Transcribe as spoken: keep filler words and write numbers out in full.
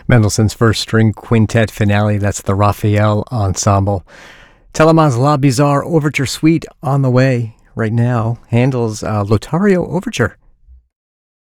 Mendelssohn's First String Quintet Finale. That's the Raphael Ensemble. Telemann's La Bizarre Overture Suite on the way right now. Handel's uh, Lotario Overture